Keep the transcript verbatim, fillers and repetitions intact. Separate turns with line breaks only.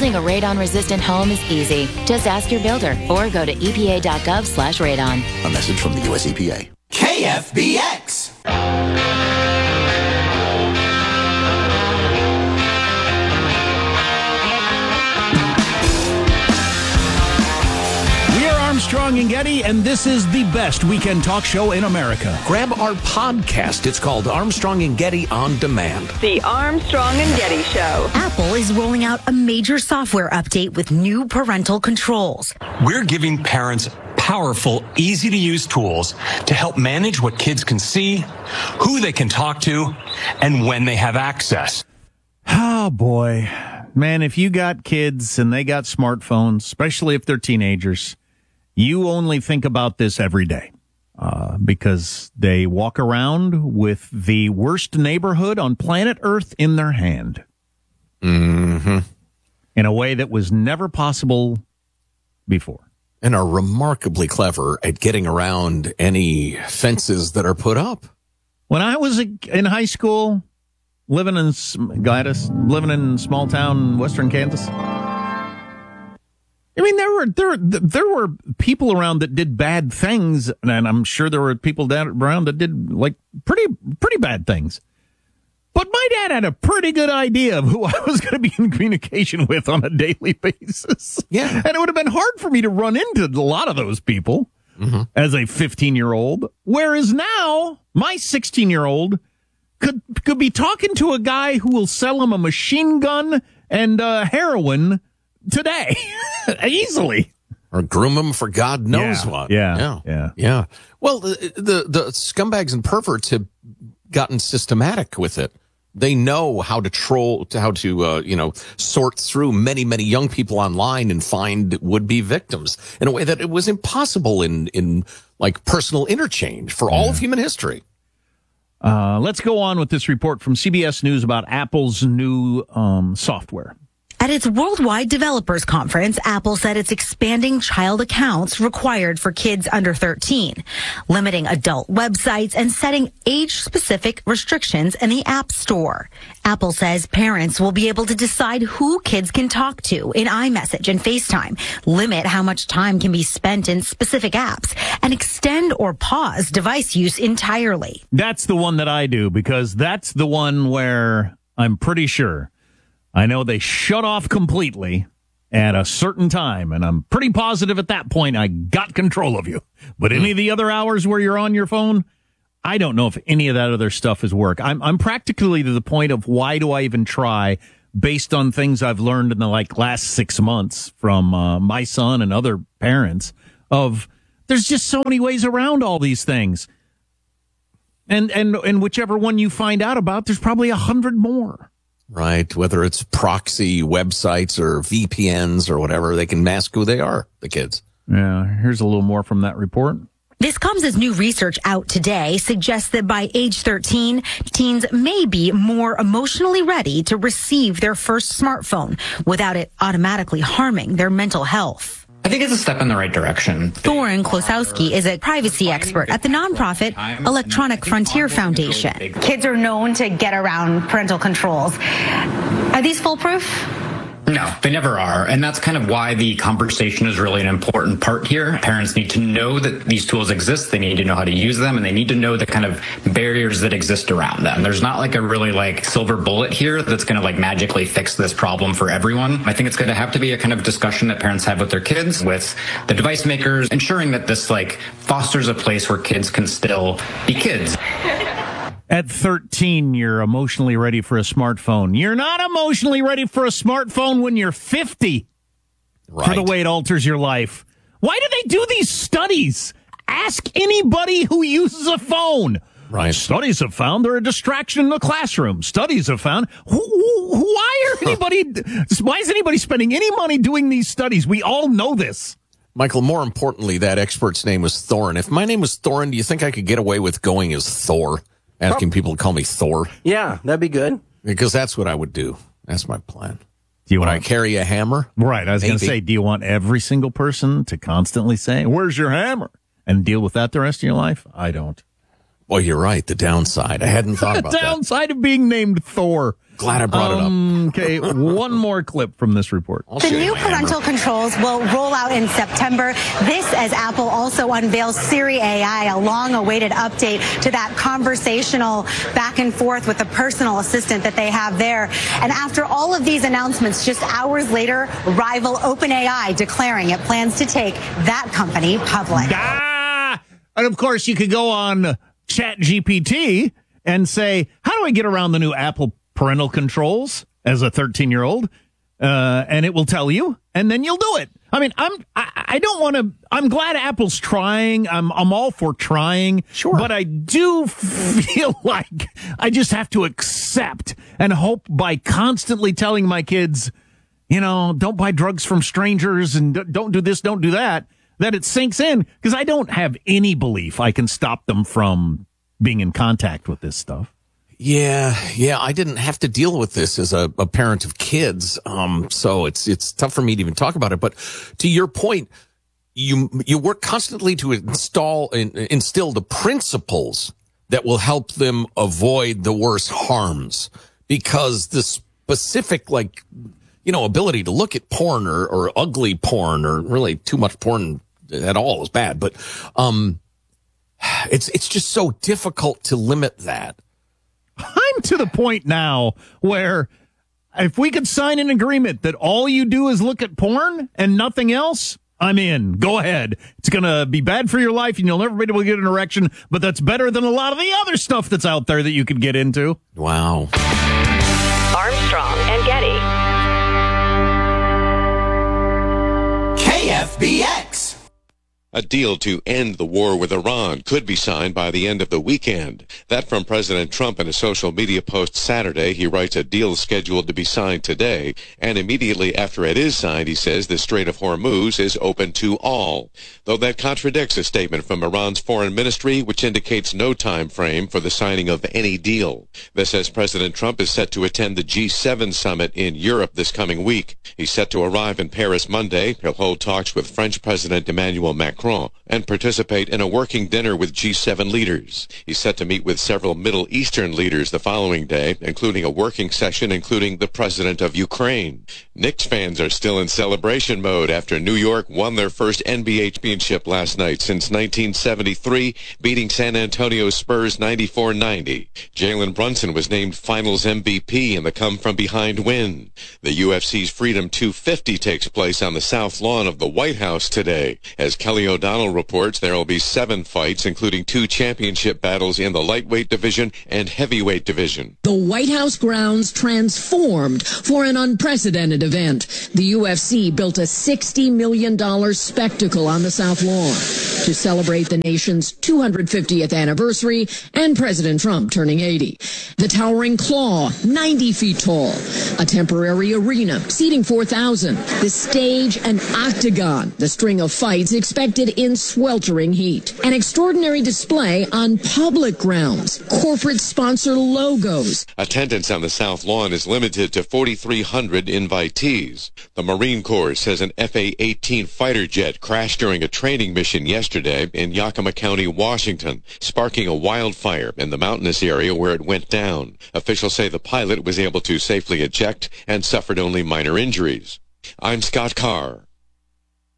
Building a radon-resistant home is easy. Just ask your builder or go to epa.gov slash radon.
A message from the U S E P A.
K F B X.
Armstrong and Getty, and this is the best weekend talk show in America.
Grab our podcast. It's called Armstrong and Getty On Demand.
The Armstrong and Getty Show.
Apple is rolling out a major software update with new parental controls.
We're giving parents powerful, easy-to-use tools to help manage what kids can see, who they can talk to, and when they have access.
Oh, boy. Man, if you got kids and they got smartphones, especially if they're teenagers, you only think about this every day uh, because they walk around with the worst neighborhood on planet Earth in their hand.
Mm-hmm.
In a way that was never possible before.
And are remarkably clever at getting around any fences that are put up.
When I was in high school, living in Gladys, living in small town Western Kansas, I mean, there were there there were people around that did bad things, and I'm sure there were people down around that did like pretty pretty bad things. But my dad had a pretty good idea of who I was going to be in communication with on a daily basis.
Yeah,
and it would have been hard for me to run into a lot of those people mm-hmm. as a fifteen-year-old. Whereas now, my sixteen-year-old could could be talking to a guy who will sell him a machine gun and uh, heroin today. Easily.
Or groom them for God knows
yeah,
what.
Yeah,
yeah.
Yeah.
Yeah. Well, the, the the scumbags and perverts have gotten systematic with it. They know how to troll, how to, uh, you know, sort through many, many young people online and find would-be victims in a way that it was impossible in, in like, personal interchange for all yeah. of human history.
Uh, let's go on with this report from C B S News about Apple's new um, software.
At its Worldwide Developers Conference, Apple said it's expanding child accounts required for kids under thirteen, limiting adult websites and setting age-specific restrictions in the App Store. Apple says parents will be able to decide who kids can talk to in iMessage and FaceTime, limit how much time can be spent in specific apps, and extend or pause device use entirely.
That's the one that I do, because that's the one where I'm pretty sure I know they shut off completely at a certain time, and I'm pretty positive at that point I got control of you. But any of the other hours where you're on your phone, I don't know if any of that other stuff is work. I'm I'm practically to the point of why do I even try, based on things I've learned in the like last six months from uh, my son and other parents, of there's just so many ways around all these things. And and and whichever one you find out about, there's probably a hundred more.
Right, whether it's proxy websites or V P Ns or whatever, they can mask who they are, the kids.
Yeah, here's a little more from that report.
This comes as new research out today suggests that by age thirteen, teens may be more emotionally ready to receive their first smartphone without it automatically harming their mental health.
I think it's a step in the right direction.
Thorin Klosowski is a privacy expert at the nonprofit Electronic Frontier Foundation.
Kids are known to get around parental controls. Are these foolproof?
No, they never are. And that's kind of why the conversation is really an important part here. Parents need to know that these tools exist. They need to know how to use them, and they need to know the kind of barriers that exist around them. There's not like a really like silver bullet here that's going to like magically fix this problem for everyone. I think it's going to have to be a kind of discussion that parents have with their kids, with the device makers, ensuring that this like fosters a place where kids can still be kids.
At thirteen, you're emotionally ready for a smartphone. You're not emotionally ready for a smartphone when you're fifty. Right. For the way it alters your life. Why do they do these studies? Ask anybody who uses a phone.
Right.
Studies have found they're a distraction in the classroom. Studies have found. Who, who, why are anybody? Why is anybody spending any money doing these studies? We all know this.
Michael, more importantly, that expert's name was Thorin. If my name was Thorin, do you think I could get away with going as Thor? Asking people to call me Thor.
Yeah, that'd be good.
Because that's what I would do. That's my plan.
Do you
Would
want
I carry a hammer?
Right. I was going to say, do you want every single person to constantly say, "Where's your hammer?" and deal with that the rest of your life? I don't.
Well, you're right. The downside. I hadn't thought about
the
that.
downside of being named Thor.
Glad I brought
um, it up. Okay, one more clip from this report.
The new parental controls will roll out in September. This as Apple also unveils Siri A I, a long-awaited update to that conversational back and forth with the personal assistant that they have there. And after all of these announcements, just hours later, rival OpenAI declaring it plans to take that company public.
Ah! And of course, you could go on ChatGPT and say, how do I get around the new Apple parental controls as a thirteen-year-old? Uh, and it will tell you, and then you'll do it. I mean, I'm, I, I don't want to, I'm glad Apple's trying. I'm, I'm all for trying.
Sure.
But I do feel like I just have to accept and hope by constantly telling my kids, you know, don't buy drugs from strangers and don't do this, don't do that, that it sinks in, because I don't have any belief I can stop them from being in contact with this stuff.
Yeah, yeah, I didn't have to deal with this as a, a parent of kids, um, so it's it's tough for me to even talk about it. But to your point, you you work constantly to install and instill the principles that will help them avoid the worst harms, because the specific, like, you know, ability to look at porn or, or ugly porn or really too much porn at all is bad. But um, it's it's just so difficult to limit that.
I'm to the point now where if we could sign an agreement that all you do is look at porn and nothing else, I'm in. Go ahead. It's going to be bad for your life and you'll never be able to get an erection, but that's better than a lot of the other stuff that's out there that you could get into.
Wow.
Armstrong and Getty.
K F B X.
A deal to end the war with Iran could be signed by the end of the weekend. That from President Trump in a social media post Saturday. He writes a deal is scheduled to be signed today, and immediately after it is signed, he says the Strait of Hormuz is open to all. Though that contradicts a statement from Iran's foreign ministry, which indicates no time frame for the signing of any deal. This as President Trump is set to attend the G seven summit in Europe this coming week. He's set to arrive in Paris Monday. He'll hold talks with French President Emmanuel Macron and participate in a working dinner with G seven leaders. He's set to meet with several Middle Eastern leaders the following day, including a working session including the president of Ukraine. Knicks fans are still in celebration mode after New York won their first N B A championship last night since nineteen seventy-three, beating San Antonio Spurs ninety-four ninety. Jalen Brunson was named Finals M V P in the come-from-behind win. The U F C's Freedom two fifty takes place on the south lawn of the White House today. As Kelly O'Donnell reports, there will be seven fights, including two championship battles in the lightweight division and heavyweight division.
The White House grounds transformed for an unprecedented event. The U F C built a sixty million dollars spectacle on the South Lawn to celebrate the nation's two hundred fiftieth anniversary and President Trump turning eighty. The Towering Claw, ninety feet tall. A temporary arena, seating four thousand. The stage, an octagon. The string of fights expected in sweltering heat. An extraordinary display on public grounds. Corporate sponsor logos.
Attendance on the South Lawn is limited to forty-three hundred invitees. The Marine Corps says an F A eighteen fighter jet crashed during a training mission yesterday in Yakima County, Washington, sparking a wildfire in the mountainous area where it went down. Officials say the pilot was able to safely eject and suffered only minor injuries. I'm Scott Carr.